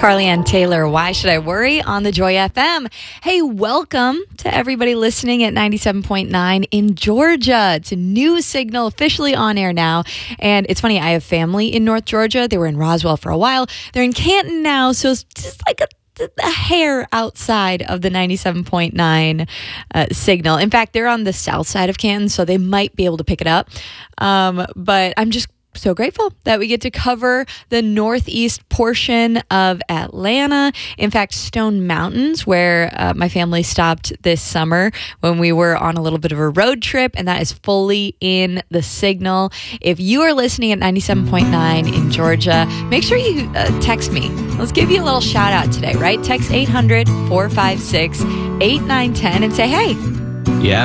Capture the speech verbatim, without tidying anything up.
Carly Ann Taylor, Why Should I Worry on the Joy F M. Hey, welcome to everybody listening at ninety-seven point nine in Georgia. It's a new signal officially on air now. And it's funny, I have family in North Georgia. They were in Roswell for a while. They're in Canton now, so it's just like a a hair outside of the ninety-seven point nine uh, signal. In fact, they're on the south side of Canton, so they might be able to pick it up. Um, but I'm just so grateful that we get to cover the northeast portion of Atlanta. In fact, Stone Mountains, where uh, my family stopped this summer when we were on a little bit of a road trip, and that is fully in the signal. If you are listening at ninety-seven point nine in Georgia, make sure you uh, text me. Let's give you a little shout out today, right? Text eight hundred, four five six, eight nine one zero and say, hey,